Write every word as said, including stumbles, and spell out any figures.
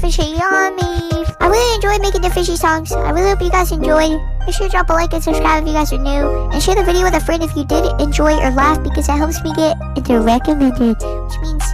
Fishy yummy. I really enjoyed making the fishy songs. I really hope you guys enjoyed. Make sure to drop a like and subscribe if you guys are new. And share the video with a friend if you did enjoy or laugh, because that helps me get into recommended. Which means